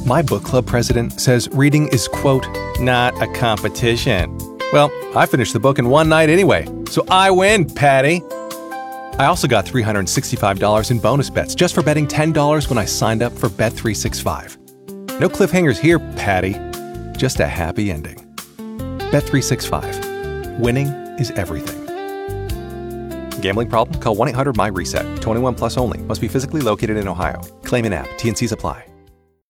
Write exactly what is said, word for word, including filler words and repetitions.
My book club president says reading is, quote, not a competition. Well, I finished the book in one night anyway, so I win, Patty. I also got three hundred sixty-five dollars in bonus bets just for betting ten dollars when I signed up for Bet three sixty-five. No cliffhangers here, Patty. Just a happy ending. Bet three sixty-five. Winning is everything. Gambling problem? Call one eight hundred M Y RESET. twenty-one plus only. Must be physically located in Ohio. Claim in app. T and Cs apply.